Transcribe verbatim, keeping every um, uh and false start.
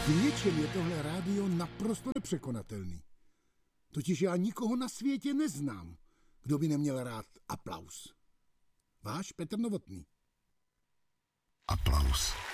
V něčem je tohle rádio naprosto nepřekonatelný. Totiž já nikoho na světě neznám, kdo by neměl rád aplaus. Váš Petr Novotný. Aplaus.